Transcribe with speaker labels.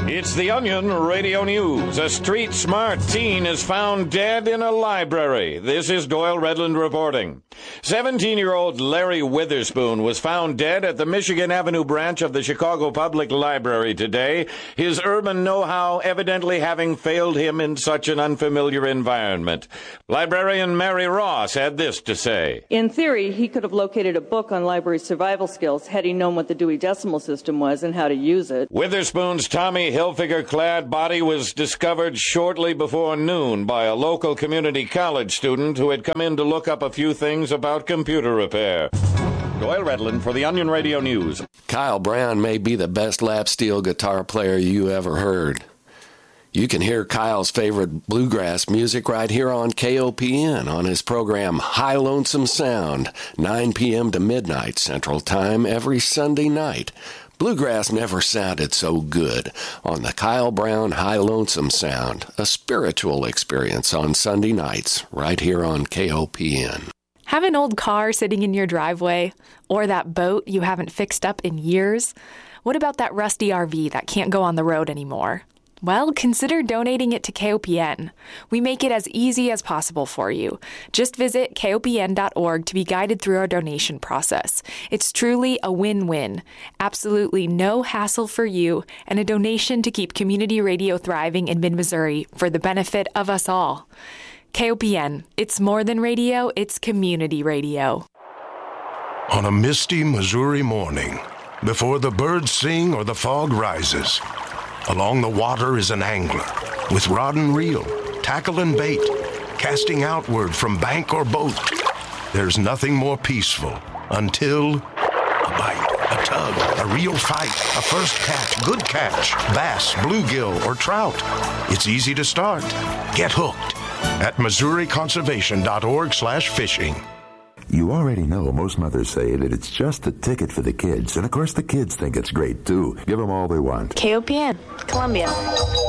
Speaker 1: It's the Onion Radio News. A street-smart teen is found dead in a library. This is Doyle Redland reporting. 17-year-old Larry Witherspoon was found dead at the Michigan Avenue branch of the Chicago Public Library today, his urban know-how evidently having failed him in such an unfamiliar environment. Librarian Mary Ross had this to say.
Speaker 2: In theory, he could have located a book on library survival skills had he known what the Dewey Decimal System was and how to use it.
Speaker 1: Witherspoon's Tommy Hilfiger-clad body was discovered shortly before noon by a local community college student who had come in to look up a few things about computer repair. Doyle Redland for the Onion Radio News.
Speaker 3: Kyle Brown may be the best lap steel guitar player you ever heard. You can hear Kyle's favorite bluegrass music right here on KOPN on his program High Lonesome Sound, 9 p.m. to midnight Central Time every Sunday night. Bluegrass never sounded so good on the Kyle Brown High Lonesome Sound, a spiritual experience on Sunday nights right here on KOPN.
Speaker 4: Have an old car sitting in your driveway or that boat you haven't fixed up in years? What about that rusty RV that can't go on the road anymore? Well, consider donating it to KOPN. We make it as easy as possible for you. Just visit kopn.org to be guided through our donation process. It's truly a win-win. Absolutely no hassle for you, and a donation to keep community radio thriving in mid-Missouri for the benefit of us all. KOPN, it's more than radio, it's community radio.
Speaker 5: On a misty Missouri morning, before the birds sing or the fog rises, along the water is an angler with rod and reel, tackle and bait, casting outward from bank or boat. There's nothing more peaceful until a bite, a tug, a real fight, a first catch, good catch, bass, bluegill, or trout. It's easy to start. Get hooked at MissouriConservation.org/fishing.
Speaker 6: You already know most mothers say that it's just a ticket for the kids. And, of course, the kids think it's great, too. Give them all they want.
Speaker 7: KOPN, Columbia.